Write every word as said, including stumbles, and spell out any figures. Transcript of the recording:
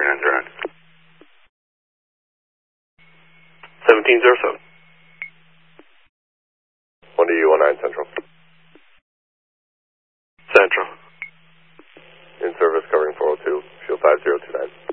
nine zero nine. seventeen zero seven. one D U one nine Central. Central. In service covering four oh two, shield five zero two nine.